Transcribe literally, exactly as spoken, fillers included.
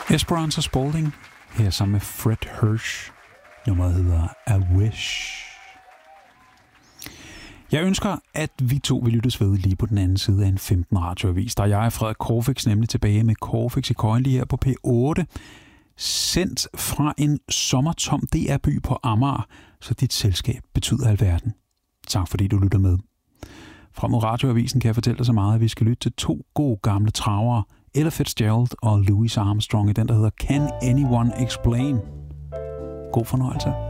Esperanza Spalding her sammen med Fred Hirsch. Nummeret hedder A Wish. Jeg ønsker, at vi to vil lyttes ved lige på den anden side af en femten radioavis. Der er jeg, Frederik Corfix, nemlig tilbage med Corfix i Køjen lige her på P otte. Sendt fra en sommertom D R-by på Amager, så dit selskab betyder alverden. Tak fordi du lytter med. Frem mod radioavisen kan jeg fortælle dig så meget, at vi skal lytte til to gode gamle travere, Ella Fitzgerald og Louis Armstrong i den, der hedder Can Anyone Explain? God fornøjelse.